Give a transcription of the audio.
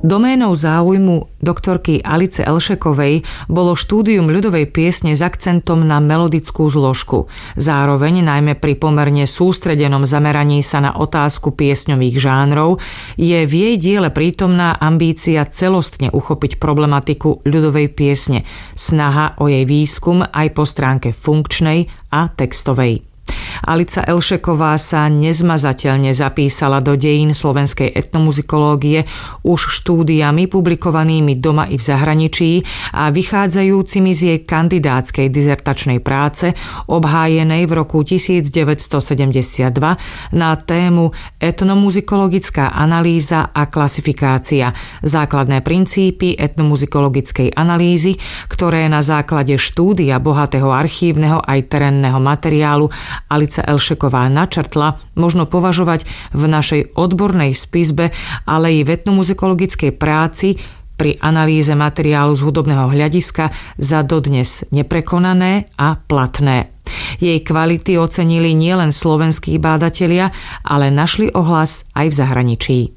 Doménou záujmu doktorky Alice Elšekovej bolo štúdium ľudovej piesne s akcentom na melodickú zložku. Zároveň, najmä pri pomerne sústredenom zameraní sa na otázku piesňových žánrov, je v jej diele prítomná ambícia celostne uchopiť problematiku ľudovej piesne, snaha o jej výskum aj po stránke funkčnej a textovej. Alica Elšeková sa nezmazateľne zapísala do dejín slovenskej etnomuzikológie už štúdiami publikovanými doma i v zahraničí a vychádzajúcimi z jej kandidátskej dizertačnej práce obhájenej v roku 1972 na tému Etnomuzikologická analýza a klasifikácia, základné princípy etnomuzikologickej analýzy, ktoré na základe štúdia bohatého archívneho aj terénneho materiálu Alica Elšeková načrtla, možno považovať v našej odbornej spisbe, ale i v etnomuzikologickej práci pri analýze materiálu z hudobného hľadiska za dodnes neprekonané a platné. Jej kvality ocenili nielen slovenskí bádatelia, ale našli ohlas aj v zahraničí.